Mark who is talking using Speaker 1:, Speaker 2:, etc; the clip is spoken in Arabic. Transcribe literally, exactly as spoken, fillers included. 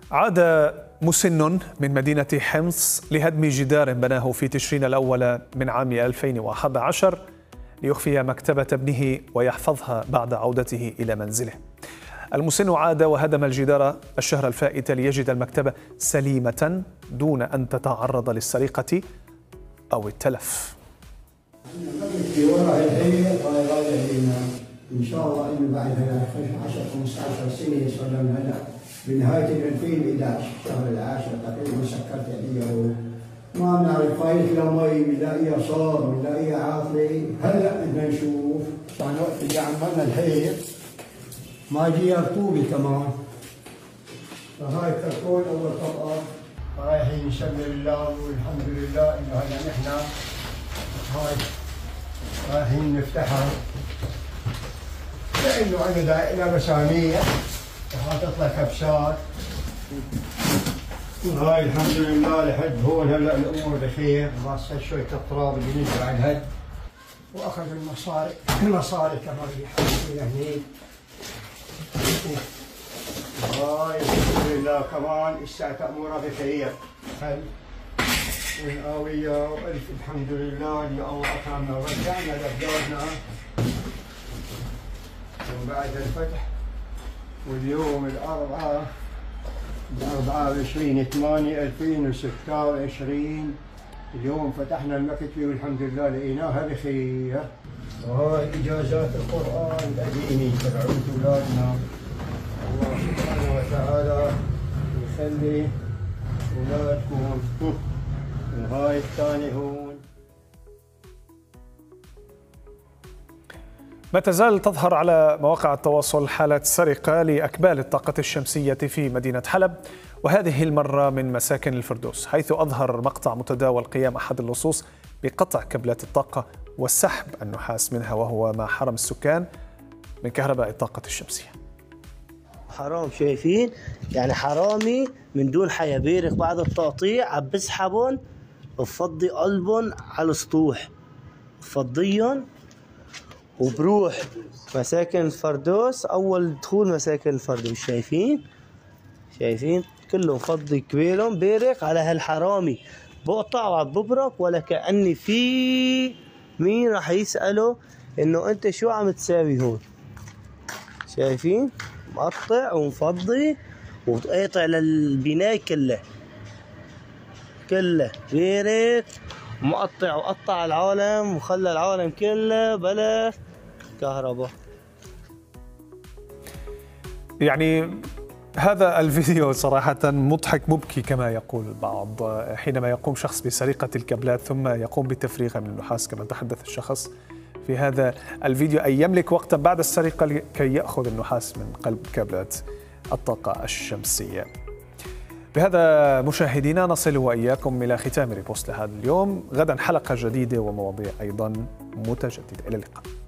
Speaker 1: عاد مسن من مدينة حمص لهدم جدار بناه في تشرين الأول من عام ألفين وأحد عشر ليخفي مكتبة ابنه ويحفظها بعد عودته إلى منزله. المسن عاد وهدم الجدار الشهر الفائت ليجد المكتبة سليمة دون أن تتعرض للسرقة أو التلف.
Speaker 2: إن شاء الله إنه بعد عشر خمسة عشر سنة صار لنا هلا بنهاية ألفين وإحدى عشر شهر العاشر تقريبا سكرت عليه ما بنعرف فايت له مي بنلاقيها صار بنلاقيها عاطلة. هلا بدنا نشوف كان وقت اللي عملنا الحيط ما جي رطوبة كمان. فهاي كرتون أول طبقة رايحين نسمي الله والحمد لله إنه هلا نحن هاي رايحين نفتحها لأنه أنا دائما مسامير وحاطط لها كبسات. هاي الحمد لله لحد هون هلا الأمور بخير، بس شوية التراب اللي نزل على الهد وأخذ المصاري المصاري كمان اللي هنيك. هاي الحمد لله كمان الساعة أمورها بخير. هل والقاوية وألف الحمد لله اللي الله أكرمنا ورجعنا لبلادنا وبعد الفتح. واليوم الأربعاء الأربعاء وعشرين ثمانية ألفين وستة وعشرين اليوم فتحنا المكتبة والحمد لله لقيناها بخير. وهاي إجازات القرآن القديمة تبعوت أولادنا. الله سبحانه وتعالى يخلي أولادكم. وهاي الثاني هون.
Speaker 1: ما تزال تظهر على مواقع التواصل حالة سرقة لأكبال الطاقة الشمسية في مدينة حلب، وهذه المرة من مساكن الفردوس، حيث أظهر مقطع متداول قيام أحد اللصوص بقطع كابلات الطاقة وسحب النحاس منها، وهو ما حرم السكان من كهرباء الطاقة الشمسية.
Speaker 3: حرام، شايفين؟ يعني حرامي من دون حياة بيرق بعد التقطيع عم بسحبهم وبفضي قلبهم على السطوح، بفضيهم وبروح مساكن الفردوس. أول دخول مساكن الفردوس شايفين؟ شايفين؟ كلهم فضي كبيرهم بيرق على هالحرامي، بقطع وعم ببرق ولا كأني في مين راح يسأله إنه أنت شو عم تساوي هون. شايفين؟ مقطع ومفضي وقاطع للبناء كله كله بيرق، مقطع وقطع العالم وخلى العالم كله بلا كهرباء.
Speaker 1: يعني هذا الفيديو صراحة مضحك مبكي كما يقول البعض، حينما يقوم شخص بسرقة الكابلات ثم يقوم بتفريغها من النحاس كما تحدث الشخص في هذا الفيديو، أي يملك وقتا بعد السرقة كي يأخذ النحاس من قلب كابلات الطاقة الشمسية. بهذا مشاهدينا نصل وإياكم إلى ختام ريبوست لهذا اليوم. غدا حلقة جديدة ومواضيع أيضا متجددة. إلى اللقاء.